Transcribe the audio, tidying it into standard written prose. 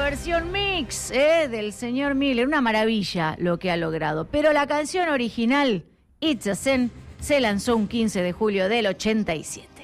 versión mix del señor Miller, una maravilla lo que ha logrado. Pero la canción original, It's a Sin, se lanzó un 15 de julio del 87.